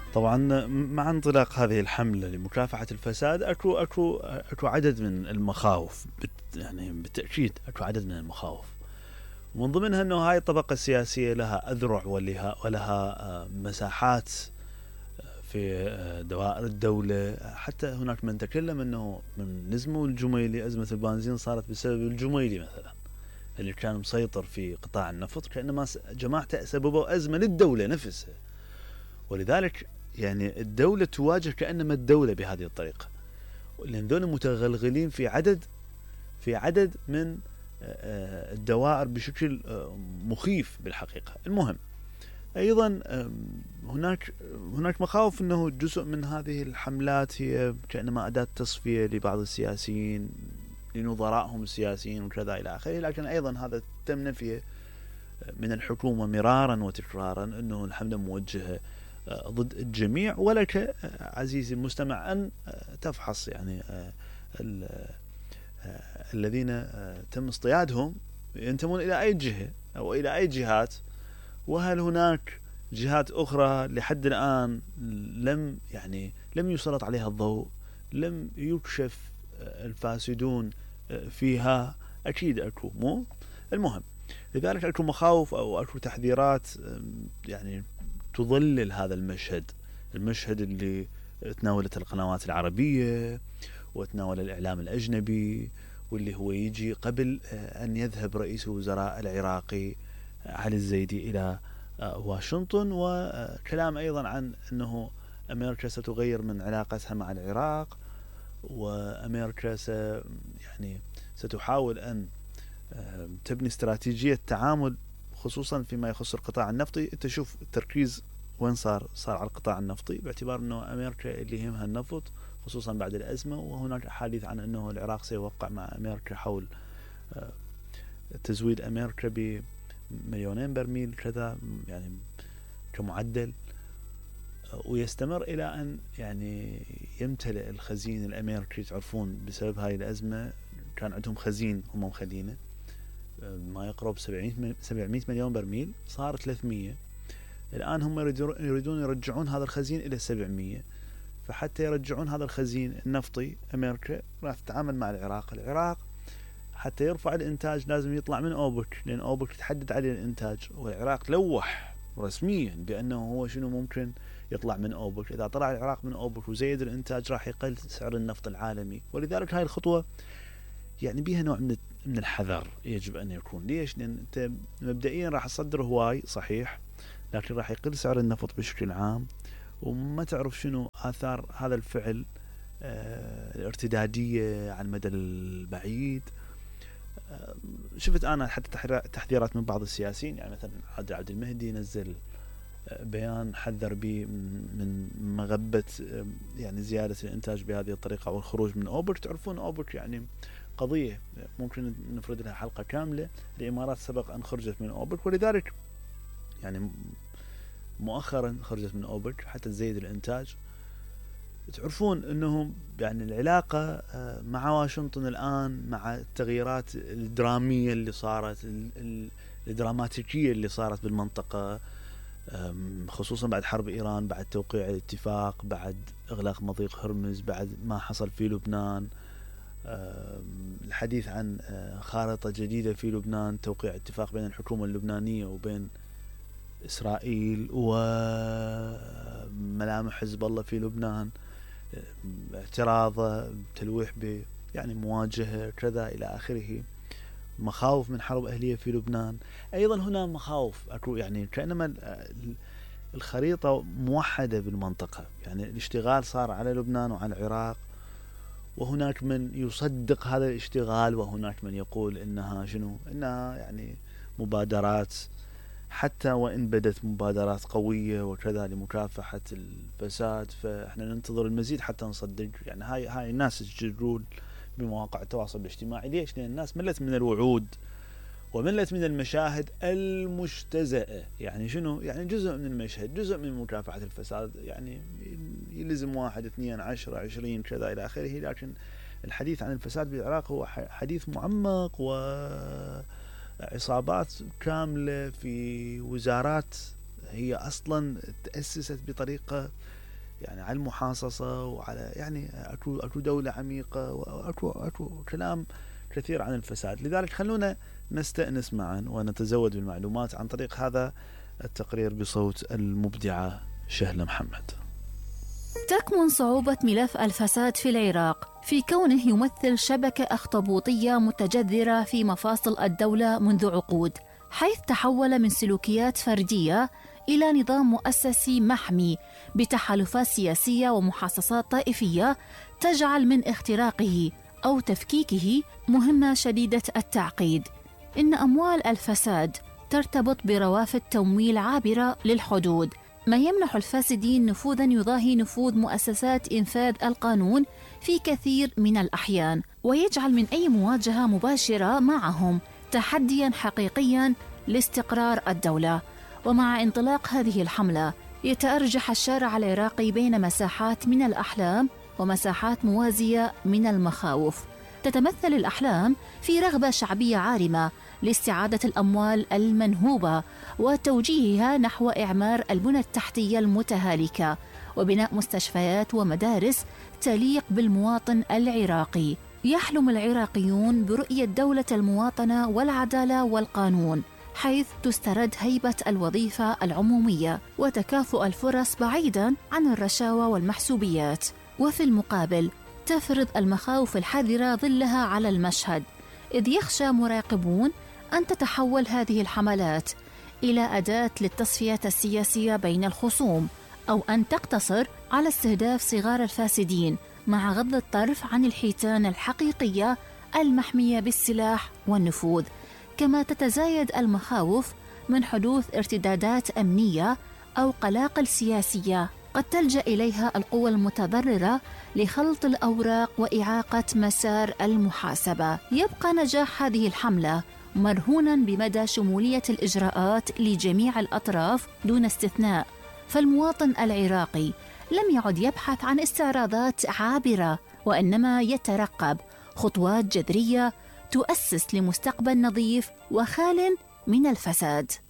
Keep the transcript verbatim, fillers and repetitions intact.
طبعا مع انطلاق هذه الحملة لمكافحة الفساد اكو اكو اكو عدد من المخاوف، يعني بالتأكيد اكو عدد من المخاوف، ومن ضمنها انه هاي الطبقة السياسية لها اذرع ولها ولها مساحات في دوائر الدولة. حتى هناك من تكلم انه من نزموا الجميلي ازمة البنزين صارت بسبب الجميلي مثلا اللي كان مسيطر في قطاع النفط، كأنما جماعته سببوا ازمة للدولة نفسها. ولذلك يعني الدولة تواجه كأنما الدولة بهذه الطريقة، لأن ذول متغلغلين في عدد في عدد من الدوائر بشكل مخيف بالحقيقة. المهم أيضا هناك هناك مخاوف أنه جزء من هذه الحملات هي كأنما أداة تصفية لبعض السياسيين لنظرائهم السياسيين وكذا إلى آخره، لكن أيضا هذا تم نفيه من الحكومة مرارا وتكرارا أنه الحملة موجهة ضد الجميع، ولك عزيزي المستمع أن تفحص يعني الذين تم اصطيادهم ينتمون إلى أي جهة أو إلى أي جهات، وهل هناك جهات أخرى لحد الآن لم يعني لم يسلط عليها الضوء، لم يكشف الفاسدون فيها؟ أكيد أكو، مو المهم. لذلك أكو مخاوف أو أكو تحذيرات يعني تظلل هذا المشهد المشهد اللي تناولت القنوات العربية وتناول الإعلام الأجنبي، واللي هو يجي قبل أن يذهب رئيس الوزراء العراقي علي الزيدي إلى واشنطن، وكلام أيضا عن أنه أمريكا ستغير من علاقتها مع العراق، وأمريكا س يعني ستحاول أن تبني استراتيجية تعامل خصوصا فيما يخص القطاع النفطي. تشوف التركيز وين صار صار على القطاع النفطي، باعتبار أنه أمريكا اللي يهمها النفط خصوصا بعد الأزمة، وهناك حديث عن أنه العراق سيوقع مع أمريكا حول تزويد أمريكا بمليونين برميل كذا يعني كمعدل، ويستمر إلى أن يعني يمتلئ الخزين الأمريكي. تعرفون بسبب هاي الأزمة كان عندهم خزين هم مخلينه ما يقرب سبعمائة مليون برميل، صار ثلاثمائة. الآن هم يريدون يرجعون هذا الخزين إلى سبعمائة، فحتى يرجعون هذا الخزين النفطي أمريكا راح تتعامل مع العراق. العراق حتى يرفع الإنتاج لازم يطلع من أوبك، لأن أوبك تحدد عليه الإنتاج، والعراق لوح رسميا بأنه هو شنو ممكن يطلع من أوبك. إذا طلع العراق من أوبك وزيد الإنتاج راح يقل سعر النفط العالمي. ولذلك هاي الخطوة يعني بيها نوع من من الحذر يجب أن يكون. ليش؟ لأن أنت مبدئيا راح تصدر هواي صحيح، لكن راح يقل سعر النفط بشكل عام، وما تعرف شنو آثار هذا الفعل آه الارتدادية على المدى البعيد. آه شفت أنا حتى تحذيرات من بعض السياسيين، يعني مثلا عادل عبد المهدي نزل آه بيان حذر به من مغبة آه يعني زيادة الإنتاج بهذه الطريقة والخروج من أوبك. تعرفون أوبك يعني قضية ممكن نفرد لها حلقة كاملة. الإمارات سبق أن خرجت من أوبك، ولذلك يعني مؤخرا خرجت من أوبك حتى تزيد الإنتاج. تعرفون أنهم يعني العلاقة مع واشنطن الآن مع التغييرات الدرامية اللي صارت الدراماتيكية اللي صارت بالمنطقة، خصوصا بعد حرب إيران، بعد توقيع الاتفاق، بعد إغلاق مضيق هرمز، بعد ما حصل في لبنان، الحديث عن خارطة جديدة في لبنان، توقيع اتفاق بين الحكومة اللبنانية وبين إسرائيل، وملامح حزب الله في لبنان، اعتراضه، تلويح ب يعني مواجهة كذا إلى آخره، مخاوف من حرب أهلية في لبنان. أيضا هنا مخاوف أكو يعني كأنما الخريطة موحدة بالمنطقة، يعني الاشتغال صار على لبنان وعلى العراق، وهناك من يصدق هذا الاشتغال، وهناك من يقول إنها شنو إنها يعني مبادرات، حتى وإن بدت مبادرات قوية وكذا لمكافحة الفساد، فإحنا ننتظر المزيد حتى نصدق. يعني هاي هاي الناس تجرون بمواقع التواصل الاجتماعي. ليش؟ لأن الناس ملت من الوعود وملت من المشاهد المجتزأة. يعني شنو؟ يعني جزء من المشهد، جزء من مكافحة الفساد، يعني يلزم واحد اثنين عشرة عشرين كذا إلى آخره. لكن الحديث عن الفساد بالعراق هو حديث معمق، وعصابات كاملة في وزارات هي أصلا تأسست بطريقة يعني على المحاصصة وعلى يعني أكو أكو دولة عميقة وأكو أكو كلام كثير عن الفساد. لذلك خلونا نستأنس معا ونتزود بالمعلومات عن طريق هذا التقرير بصوت المبدعة شهلة محمد. تكمن صعوبة ملف الفساد في العراق في كونه يمثل شبكة أخطبوطية متجذرة في مفاصل الدولة منذ عقود، حيث تحول من سلوكيات فردية إلى نظام مؤسسي محمي بتحالفات سياسية ومحاصصات طائفية تجعل من اختراقه أو تفكيكه مهمة شديدة التعقيد. إن أموال الفساد ترتبط بروافد تمويل عابرة للحدود، ما يمنح الفاسدين نفوذاً يضاهي نفوذ مؤسسات إنفاذ القانون في كثير من الأحيان، ويجعل من أي مواجهة مباشرة معهم تحدياً حقيقياً لاستقرار الدولة. ومع انطلاق هذه الحملة يتأرجح الشارع العراقي بين مساحات من الأحلام ومساحات موازية من المخاوف. تتمثل الأحلام في رغبة شعبية عارمة لاستعادة الأموال المنهوبة وتوجيهها نحو إعمار البنى التحتية المتهالكة وبناء مستشفيات ومدارس تليق بالمواطن العراقي. يحلم العراقيون برؤية دولة المواطنة والعدالة والقانون، حيث تسترد هيبة الوظيفة العمومية وتكافؤ الفرص بعيداً عن الرشاوى والمحسوبيات. وفي المقابل تفرض المخاوف الحذرة ظلها على المشهد، إذ يخشى مراقبون أن تتحول هذه الحملات إلى أداة للتصفية السياسية بين الخصوم، أو أن تقتصر على استهداف صغار الفاسدين مع غض الطرف عن الحيتان الحقيقية المحمية بالسلاح والنفوذ. كما تتزايد المخاوف من حدوث ارتدادات أمنية أو قلاقل سياسية قد تلجأ إليها القوى المتضررة لخلط الأوراق وإعاقة مسار المحاسبة. يبقى نجاح هذه الحملة مرهونا بمدى شمولية الإجراءات لجميع الأطراف دون استثناء، فالمواطن العراقي لم يعد يبحث عن استعراضات عابرة، وإنما يترقب خطوات جذرية تؤسس لمستقبل نظيف وخال من الفساد.